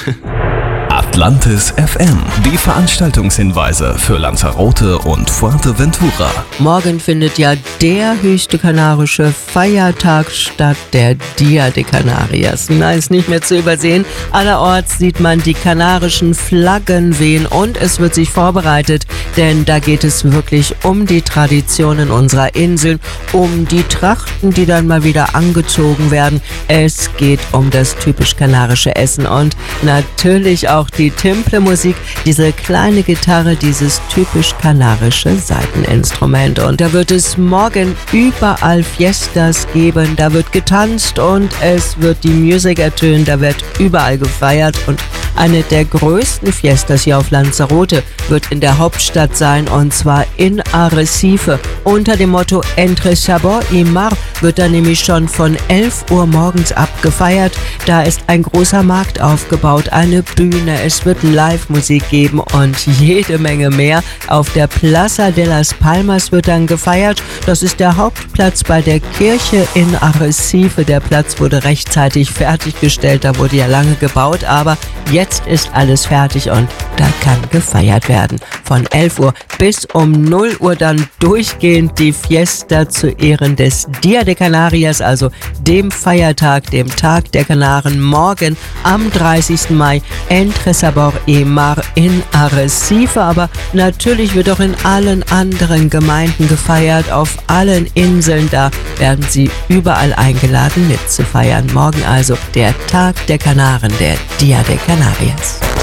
Atlantis FM. Die Veranstaltungshinweise für Lanzarote und Fuerteventura. Morgen findet ja der höchste kanarische Feiertag statt, der Dia de Canarias. Nein, ist nicht mehr zu übersehen. Allerorts sieht man die kanarischen Flaggen wehen und es wird sich vorbereitet, denn da geht es wirklich um die Traditionen unserer Inseln, um die Trachten, die dann mal wieder angezogen werden. Es geht um das typisch kanarische Essen und natürlich auch die Timple-Musik, diese kleine Gitarre, dieses typisch kanarische Saiteninstrument. Und da wird es morgen überall Fiestas geben, da wird getanzt und es wird die Musik ertönen, da wird überall gefeiert und eine der größten Fiestas hier auf Lanzarote wird in der Hauptstadt sein und zwar in Arrecife. Unter dem Motto Entre Sabor y Mar wird da nämlich schon von 11 Uhr morgens abgefeiert. Da ist ein großer Markt aufgebaut, eine Bühne, es wird Live-Musik geben und jede Menge mehr. Auf der Plaza de las Palmas wird dann gefeiert. Das ist der Hauptplatz bei der Kirche in Arrecife. Der Platz wurde rechtzeitig fertiggestellt, da wurde ja lange gebaut, aber jetzt ist alles fertig und da kann gefeiert werden. Von 11 Uhr bis um 0 Uhr dann durchgehend die Fiesta zu Ehren des Dia de Canarias, also dem Feiertag, dem Tag der Kanaren, morgen am 30. Mai Entre Sabor y Mar in Arrecife. Aber natürlich wird auch in allen anderen Gemeinden gefeiert, auf allen Inseln, da werden Sie überall eingeladen mitzufeiern. Morgen also der Tag der Kanaren, der Dia de Canarias.